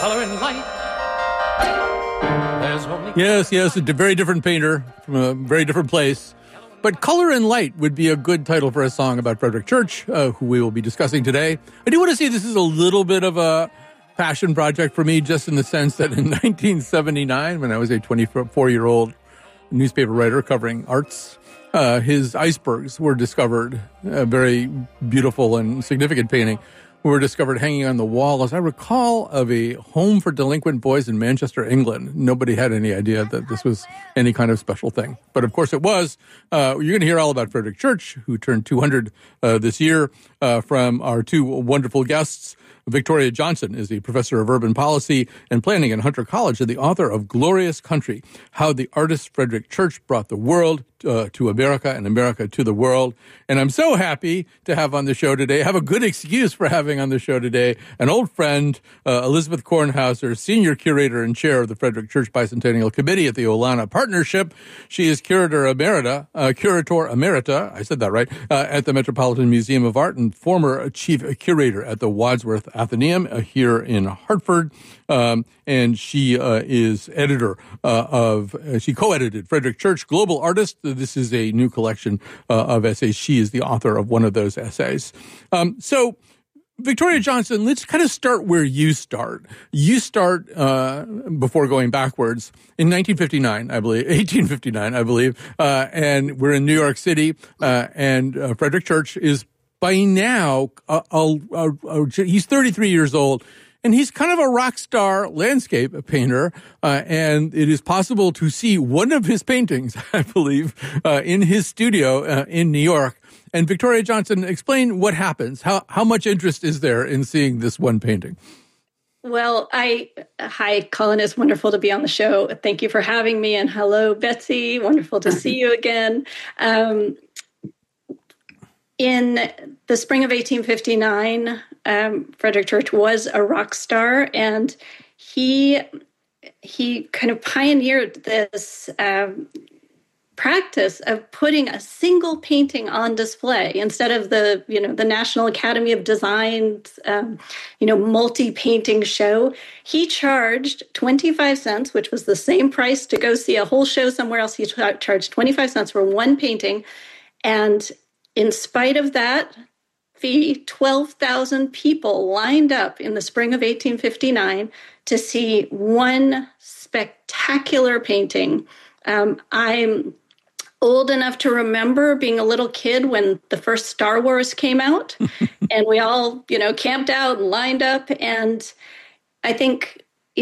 color and light. There's only Yes, a very different painter from a very different place. But Color and Light would be a good title for a song about Frederick Church, who we will be discussing today. I do want to say this is a little bit of a passion project for me, just in the sense that in 1979, when I was a 24-year-old newspaper writer covering arts, his icebergs were discovered, a very beautiful and significant painting, were discovered hanging on the wall, as I recall, of a home for delinquent boys in Manchester, England. Nobody had any idea that this was any kind of special thing. But of course it was. You're going to hear all about Frederick Church, who turned 200 this year, from our two wonderful guests. Victoria Johnson is a professor of urban policy and planning at Hunter College and the author of Glorious Country, How the Artist Frederick Church Brought the World to America and America to the World. And I'm so happy to have on the show today, have a good excuse for having on the show today, an old friend, Elizabeth Kornhauser, senior curator and chair of the Frederick Church Bicentennial Committee at the Olana Partnership. She is curator emerita, I said that right, at the Metropolitan Museum of Art and former chief curator at the Wadsworth Atheneum here in Hartford. And she is editor she co-edited Frederick Church, Global Artist. This is a new collection of essays. She is the author of one of those essays. So, Victoria Johnson, let's kind of start where you start. You start, before going backwards, in 1859, I believe, and we're in New York City, and Frederick Church is by now, he's 33 years old, and he's kind of a rock star landscape painter, and it is possible to see one of his paintings, I believe, in his studio in New York. And Victoria Johnson, explain what happens. How much interest is there in seeing this one painting? Well, hi, Colin. It's wonderful to be on the show. Thank you for having me. And hello, Betsy. Wonderful to see you again. In the spring of 1859, Frederick Church was a rock star, and he kind of pioneered this practice of putting a single painting on display instead of the National Academy of Design's multi-painting show. He charged 25 cents, which was the same price to go see a whole show somewhere else. He charged 25 cents for one painting, and in spite of that fee, 12,000 people lined up in the spring of 1859 to see one spectacular painting. I'm old enough to remember being a little kid when the first Star Wars came out, and we all, camped out and lined up. And I think,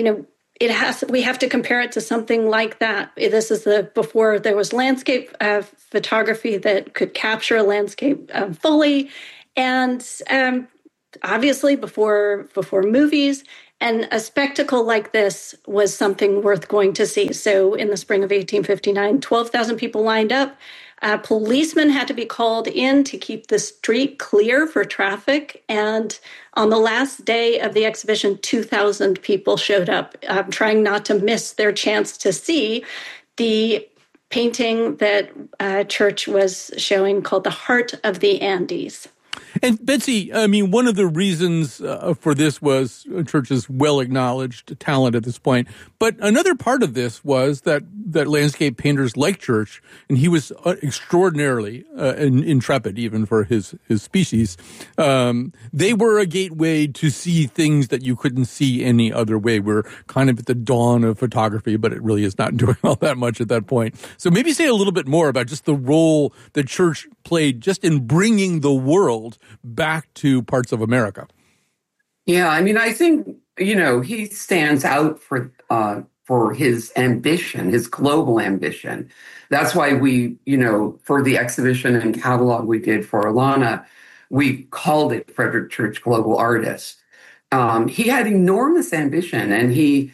we have to compare it to something like that. This is before there was landscape photography that could capture a landscape fully, and obviously before movies. And a spectacle like this was something worth going to see. So in the spring of 1859, 12,000 people lined up. Policemen had to be called in to keep the street clear for traffic. And on the last day of the exhibition, 2,000 people showed up, trying not to miss their chance to see the painting that Church was showing called The Heart of the Andes. And Betsy, I mean, one of the reasons for this was Church's well-acknowledged talent at this point. But another part of this was that landscape painters like Church, and he was extraordinarily intrepid even for his species, they were a gateway to see things that you couldn't see any other way. We're kind of at the dawn of photography, but it really is not doing all that much at that point. So maybe say a little bit more about just the role that Church played just in bringing the world back to parts of America. Yeah, I mean, I think, he stands out for his ambition, his global ambition. That's why we, for the exhibition and catalog we did for Olana, we called it Frederick Church Global Artist. He had enormous ambition, and he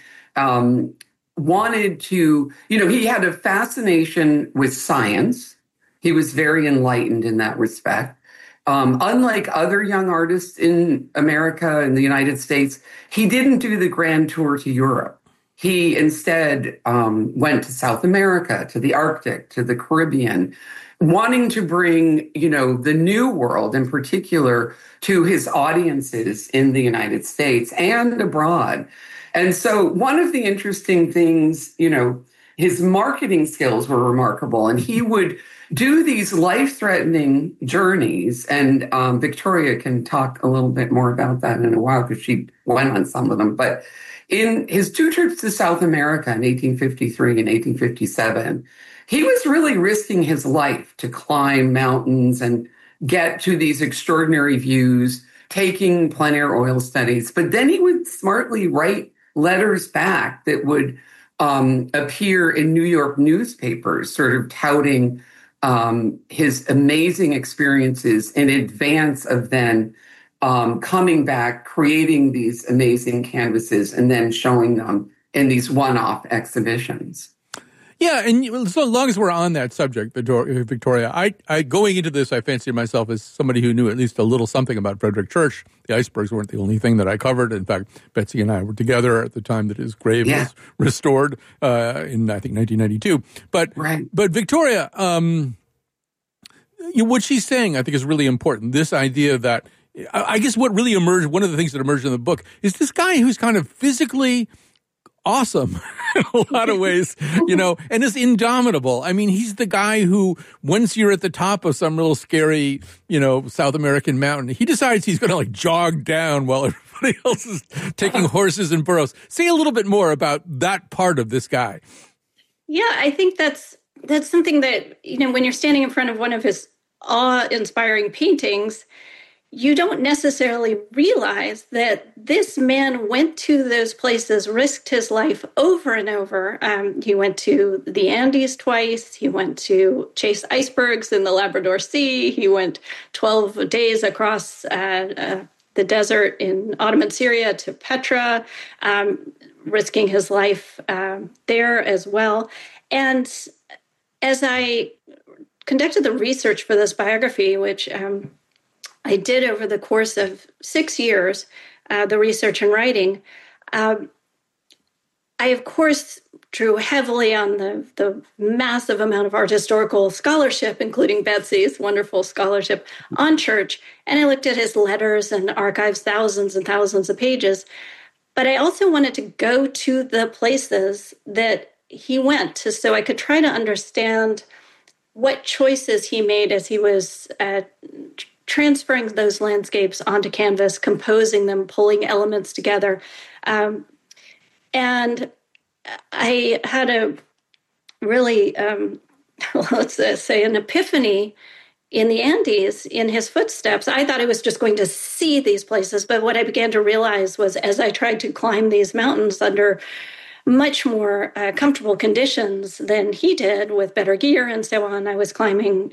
wanted to, he had a fascination with science. He was very enlightened in that respect. Unlike other young artists in America and the United States, he didn't do the grand tour to Europe. He instead went to South America, to the Arctic, to the Caribbean, wanting to bring, the New World in particular to his audiences in the United States and abroad. And so one of the interesting things, his marketing skills were remarkable, and he would do these life-threatening journeys. And Victoria can talk a little bit more about that in a while because she went on some of them. But in his 2 trips to South America in 1853 and 1857, he was really risking his life to climb mountains and get to these extraordinary views, taking plein air oil studies. But then he would smartly write letters back that would appear in New York newspapers, sort of touting his amazing experiences in advance of then coming back, creating these amazing canvases, and then showing them in these one-off exhibitions. Yeah, and so long as we're on that subject, Victoria, I going into this, I fancied myself as somebody who knew at least a little something about Frederick Church. The icebergs weren't the only thing that I covered. In fact, Betsy and I were together at the time that his grave was restored in, I think, 1992. But Victoria, what she's saying, I think, is really important. This idea that, I guess what really emerged, one of the things that emerged in the book, is this guy who's kind of physically awesome in a lot of ways, and is indomitable. I mean, he's the guy who, once you're at the top of some real scary, South American mountain, he decides he's going to jog down while everybody else is taking horses and burros. Say a little bit more about that part of this guy. Yeah, I think that's something that, when you're standing in front of one of his awe-inspiring paintings, you don't necessarily realize that this man went to those places, risked his life over and over. He went to the Andes twice. He went to chase icebergs in the Labrador Sea. He went 12 days across the desert in Ottoman Syria to Petra, risking his life there as well. And as I conducted the research for this biography, which I did over the course of 6 years, the research and writing, I, of course, drew heavily on the massive amount of art historical scholarship, including Betsy's wonderful scholarship on Church. And I looked at his letters and archived thousands and thousands of pages. But I also wanted to go to the places that he went to so I could try to understand what choices he made as he was transferring those landscapes onto canvas, composing them, pulling elements together. And I had a really, let's say, an epiphany in the Andes, in his footsteps. I thought I was just going to see these places, but what I began to realize was as I tried to climb these mountains under much more comfortable conditions than he did with better gear and so on, I was climbing,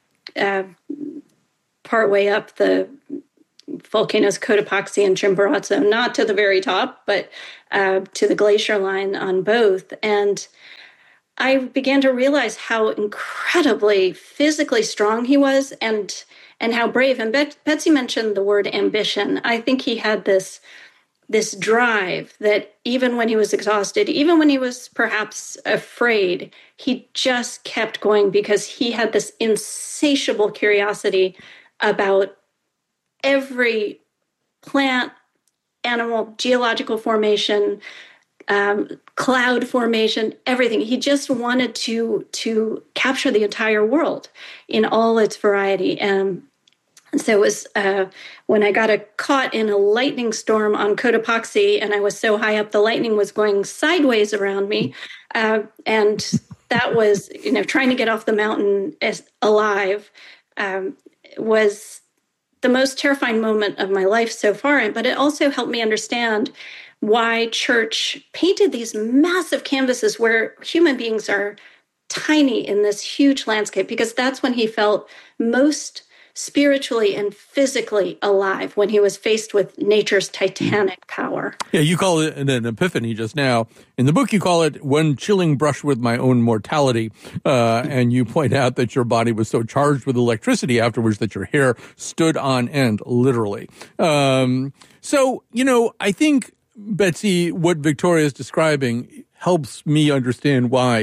partway up the volcanoes Cotopaxi and Chimborazo, not to the very top, but to the glacier line on both. And I began to realize how incredibly physically strong he was and how brave. And Betsy mentioned the word ambition. I think he had this drive that even when he was exhausted, even when he was perhaps afraid, he just kept going because he had this insatiable curiosity about every plant, animal, geological formation, cloud formation, everything. He just wanted to capture the entire world in all its variety. And so it was when I got caught in a lightning storm on Cotopaxi, and I was so high up, the lightning was going sideways around me. And that was, trying to get off the mountain alive was the most terrifying moment of my life so far. But it also helped me understand why Church painted these massive canvases where human beings are tiny in this huge landscape, because that's when he felt most spiritually and physically alive, when he was faced with nature's titanic power. Yeah, you call it an epiphany just now. In the book, you call it one chilling brush with my own mortality. And you point out that your body was so charged with electricity afterwards that your hair stood on end, literally. So, I think, Betsy, what Victoria is describing helps me understand why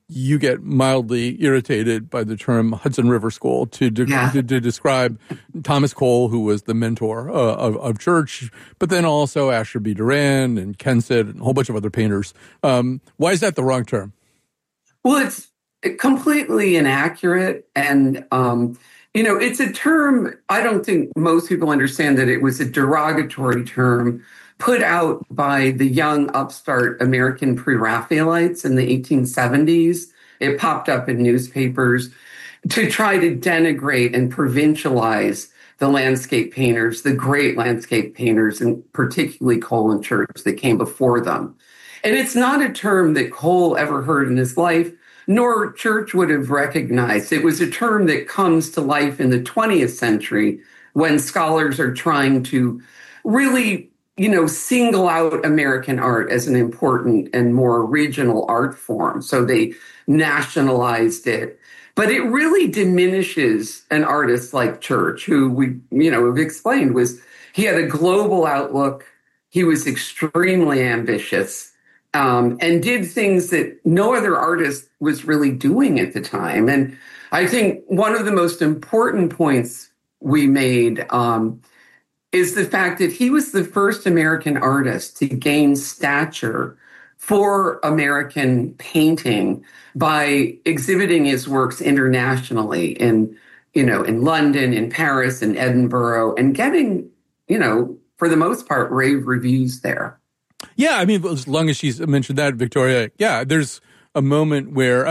you get mildly irritated by the term Hudson River School to describe Thomas Cole, who was the mentor of Church, but then also Asher B. Durand and Kensett and a whole bunch of other painters. Why is that the wrong term? Well, it's completely inaccurate. And, it's a term, I don't think most people understand that it was a derogatory term put out by the young upstart American pre-Raphaelites in the 1870s. It popped up in newspapers to try to denigrate and provincialize the landscape painters, the great landscape painters, and particularly Cole and Church that came before them. And it's not a term that Cole ever heard in his life, nor Church would have recognized. It was a term that comes to life in the 20th century when scholars are trying to really single out American art as an important and more regional art form. So they nationalized it. But it really diminishes an artist like Church, who we, have explained he had a global outlook. He was extremely ambitious, and did things that no other artist was really doing at the time. And I think one of the most important points we made, is the fact that he was the first American artist to gain stature for American painting by exhibiting his works internationally in London, in Paris, in Edinburgh, and getting, for the most part, rave reviews there. Yeah, I mean, as long as she's mentioned that, Victoria, there's a moment where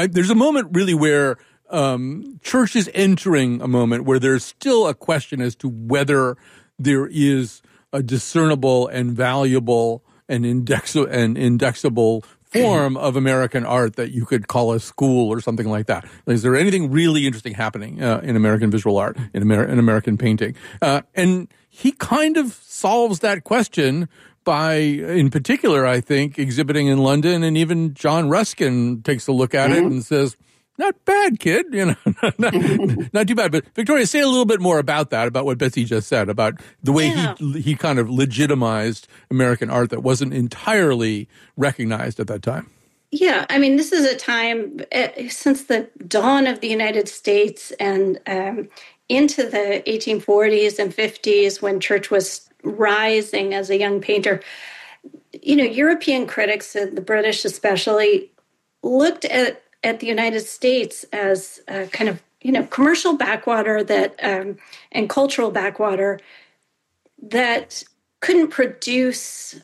Church is entering a moment where there's still a question as to whether there is a discernible and valuable and indexable form of American art that you could call a school or something like that. Is there anything really interesting happening in American visual art, in American painting? And he kind of solves that question by, in particular, I think, exhibiting in London, and even John Ruskin takes a look at it and says, not bad, kid, not too bad. But Victoria, say a little bit more about that, about what Betsy just said, about the way he kind of legitimized American art that wasn't entirely recognized at that time. Yeah, I mean, this is a time since the dawn of the United States and into the 1840s and 50s when Church was rising as a young painter. European critics, and the British especially, looked at the United States as a kind of, commercial backwater that and cultural backwater that couldn't produce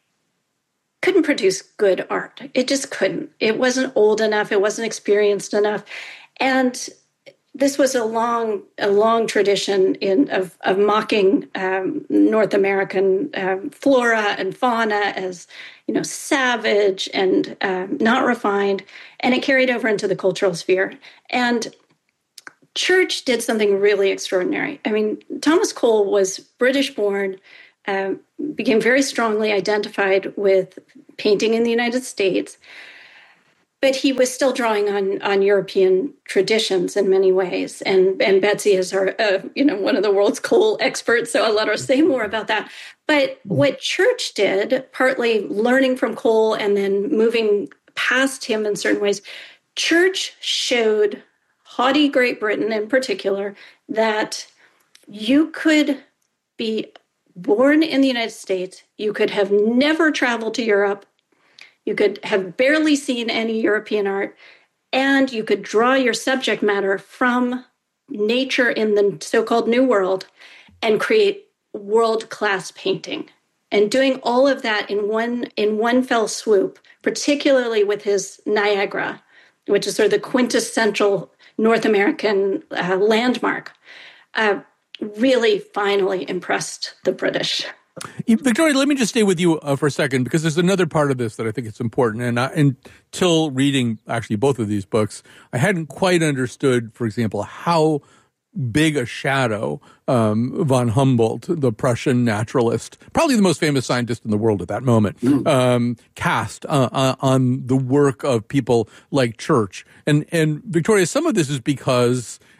good art. It just couldn't. It wasn't old enough. It wasn't experienced enough. And this was a long tradition of mocking North American flora and fauna as, savage and not refined, and it carried over into the cultural sphere. And Church did something really extraordinary. I mean, Thomas Cole was British-born, became very strongly identified with painting in the United States, but he was still drawing on European traditions in many ways. And Betsy is our, one of the world's Cole experts, so I'll let her say more about that. But what Church did, partly learning from Cole and then moving past him in certain ways, Church showed haughty Great Britain in particular that you could be born in the United States, you could have never traveled to Europe, you could have barely seen any European art, and you could draw your subject matter from nature in the so-called New World and create world-class painting. And doing all of that in one fell swoop, particularly with his Niagara, which is sort of the quintessential North American landmark, really finally impressed the British. Victoria, let me just stay with you for a second, because there's another part of this that I think it's important. And until reading actually both of these books, I hadn't quite understood, for example, how big a shadow von Humboldt, the Prussian naturalist, probably the most famous scientist in the world at that moment, cast on the work of people like Church. And Victoria, some of this is because,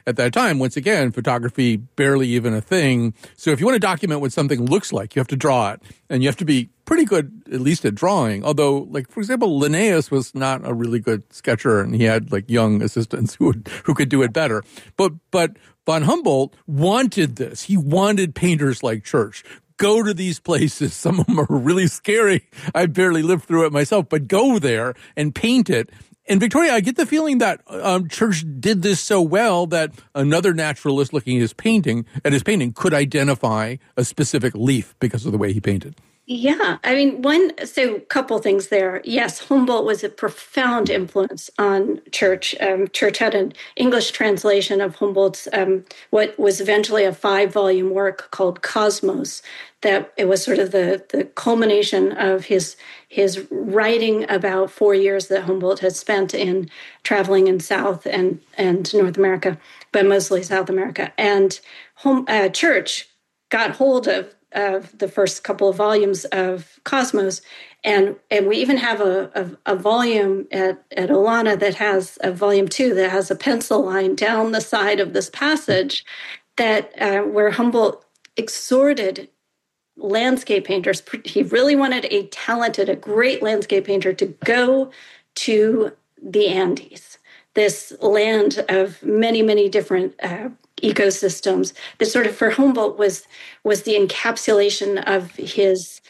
at that time. Once again, photography, barely even a thing. So if you want to document what something looks like, you have to draw it. And you have to be pretty good, at least at drawing. Although, like, for example, Linnaeus was not a really good sketcher, and he had, like, young assistants who could do it better. But von Humboldt wanted this. He wanted painters like Church. Go to these places. Some of them are really scary. I barely lived through it myself, but go there and paint it. And Victoria, I get the feeling that Church did this so well that another naturalist looking at his painting could identify a specific leaf because of the way he painted. Yeah, I mean, couple things there. Yes, Humboldt was a profound influence on Church. Church had an English translation of Humboldt's, what was eventually a 5-volume work called Cosmos, that it was sort of the culmination of his writing about 4 years that Humboldt had spent in traveling in South and North America, but mostly South America. And Church got hold of the first couple of volumes of Cosmos. And we even have a volume at Olana that has a volume 2 that has a pencil line down the side of this passage that where Humboldt exhorted landscape painters. He really wanted a great landscape painter to go to the Andes, this land of many, many different ecosystems. That sort of, for Humboldt, was the encapsulation of his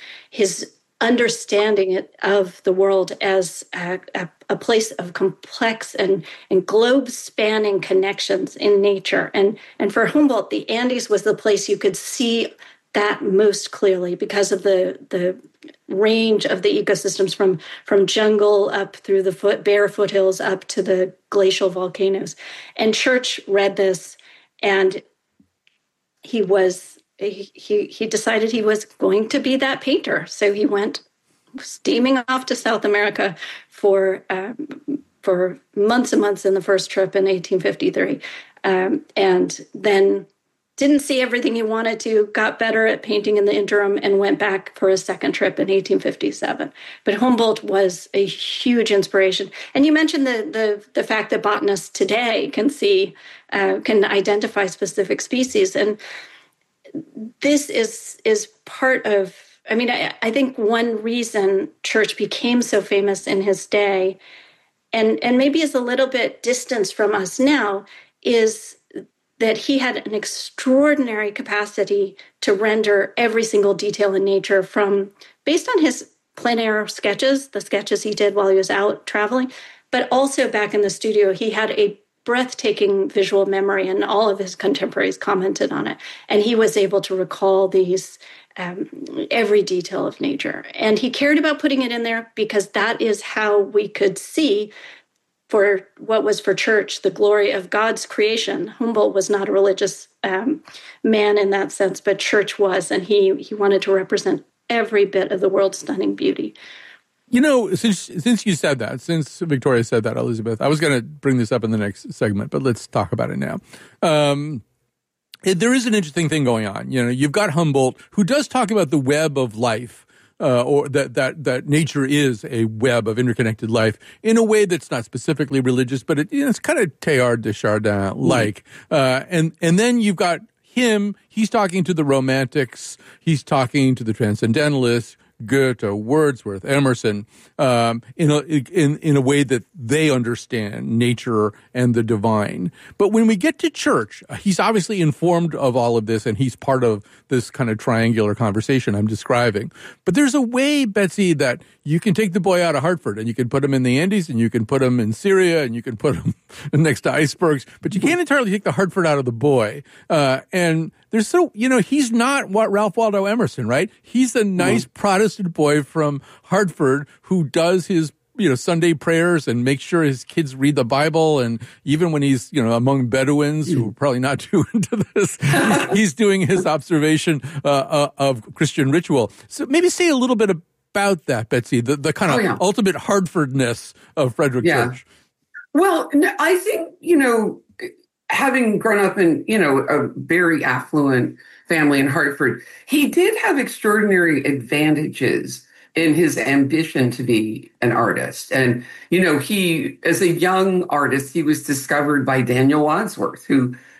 understanding of the world as a place of complex and globe-spanning connections in nature. And for Humboldt, the Andes was the place you could see that most clearly because of the range of the ecosystems from jungle up through the bare foothills up to the glacial volcanoes. And Church read this, and he decided he was going to be that painter. So he went steaming off to South America for months and months in the first trip in 1853, and then didn't see everything he wanted to, got better at painting in the interim, and went back for a second trip in 1857. But Humboldt was a huge inspiration. And you mentioned the fact that botanists today can identify specific species. And this is part of, I mean, I think one reason Church became so famous in his day, and maybe is a little bit distanced from us now, is that he had an extraordinary capacity to render every single detail in nature based on his plein air sketches, the sketches he did while he was out traveling, but also back in the studio, he had a breathtaking visual memory, and all of his contemporaries commented on it. And he was able to recall these, every detail of nature. And he cared about putting it in there because that is how we could see, for what was for Church, the glory of God's creation. Humboldt was not a religious man in that sense, but Church was, and he wanted to represent every bit of the world's stunning beauty. You know, since you said that, since Victoria said that, Elizabeth, I was going to bring this up in the next segment, but let's talk about it now. There is an interesting thing going on. You know, you've got Humboldt, who does talk about the web of life, or that nature is a web of interconnected life in a way that's not specifically religious, but it's kind of Teilhard de Chardin-like. And then you've got him, he's talking to the Romantics, he's talking to the Transcendentalists, Goethe, Wordsworth, Emerson, in a way that they understand nature and the divine. But when we get to Church, he's obviously informed of all of this, and he's part of this kind of triangular conversation I'm describing. But there's a way, Betsy, that you can take the boy out of Hartford, and you can put him in the Andes, and you can put him in Syria, and you can put him next to icebergs, but you can't entirely take the Hartford out of the boy. And there's he's not what Ralph Waldo Emerson, right? He's a nice Protestant boy from Hartford who does his, Sunday prayers and makes sure his kids read the Bible. And even when he's, among Bedouins who are probably not too into this, he's doing his observation of Christian ritual. So maybe say a little bit about that, Betsy, the kind of ultimate Hartfordness of Frederick Church. Well, I think, having grown up in, a very affluent family in Hartford, he did have extraordinary advantages in his ambition to be an artist. And, he, as a young artist, he was discovered by Daniel Wadsworth, who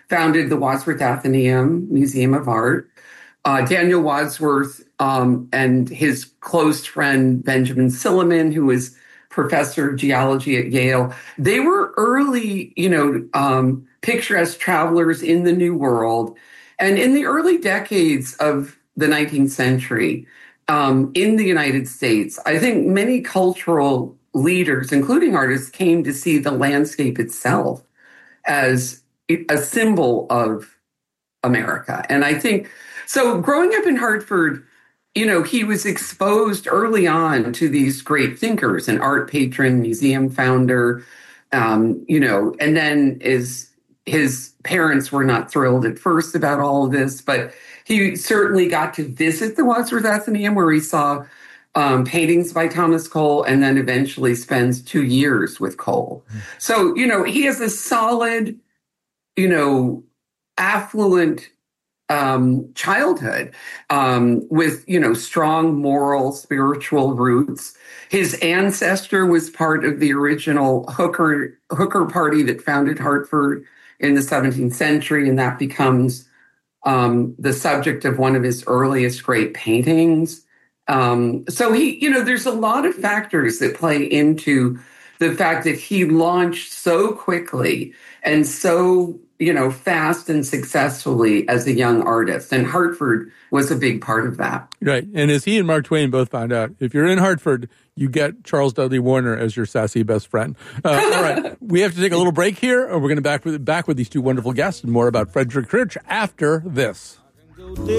founded the Wadsworth Atheneum Museum of Art. Daniel Wadsworth and his close friend Benjamin Silliman, who was professor of geology at Yale, they were early, picturesque travelers in the New World. And in the early decades of the 19th century, in the United States, I think many cultural leaders, including artists, came to see the landscape itself as a symbol of America. And I think, so growing up in Hartford, he was exposed early on to these great thinkers, an art patron, museum founder, and then his parents were not thrilled at first about all of this, but he certainly got to visit the Wadsworth Atheneum where he saw paintings by Thomas Cole, and then eventually spends 2 years with Cole. So, he has a solid, affluent childhood with, strong moral, spiritual roots. His ancestor was part of the original Hooker party that founded Hartford in the 17th century, and that becomes the subject of one of his earliest great paintings. So there's a lot of factors that play into the fact that he launched so quickly and so, fast and successfully as a young artist. And Hartford was a big part of that. Right. And as he and Mark Twain both found out, if you're in Hartford, you get Charles Dudley Warner as your sassy best friend. All right. We have to take a little break here, and we're going to back with these two wonderful guests and more about Frederick Church after this.